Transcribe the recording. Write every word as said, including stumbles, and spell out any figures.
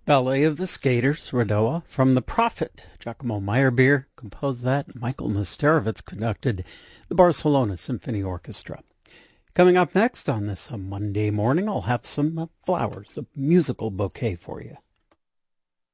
Ballet of the Skaters, Radowa, from The Prophet. Giacomo Meyerbeer composed that. Michael Nesterovitz conducted the Barcelona Symphony Orchestra. Coming up next on this uh, Monday morning, I'll have some uh, flowers, a musical bouquet for you.